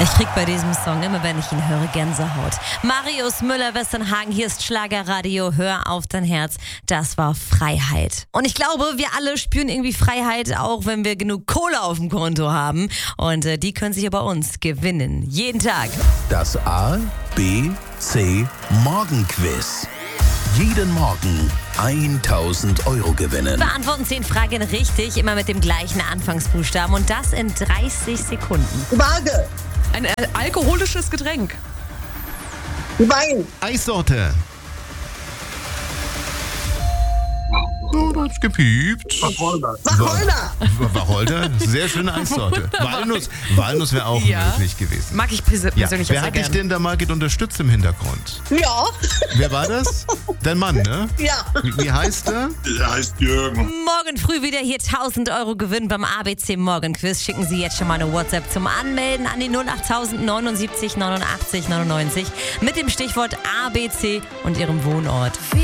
Ich krieg bei diesem Song immer, wenn ich ihn höre, Gänsehaut. Marius Müller-Westernhagen, hier ist Schlagerradio, hör auf dein Herz. Das war Freiheit. Und ich glaube, wir alle spüren irgendwie Freiheit, auch wenn wir genug Kohle auf dem Konto haben. Und die können sich ja bei uns gewinnen. Jeden Tag. Das A, B, C Morgenquiz. Jeden Morgen 1000 Euro gewinnen. Beantworten 10 Fragen richtig, immer mit dem gleichen Anfangsbuchstaben. Und das in 30 Sekunden. Waage. Ein alkoholisches Getränk. Wein. Eissorte. So, du hast gepiept. Wacholder. Wacholder, sehr schöne Eissorte. Walnuss wäre auch möglich gewesen. Mag ich persönlich Ja. auch Wer sehr hat dich gern. denn da mal unterstützt im Hintergrund? Ja. Wer war das? Dein Mann, ne? Ja. Wie heißt er? Der heißt Jürgen. Morgen früh wieder hier 1000 Euro Gewinn beim ABC Morgenquiz. Schicken Sie jetzt schon mal eine WhatsApp zum Anmelden an die 08000 79 89 99 mit dem Stichwort ABC und Ihrem Wohnort.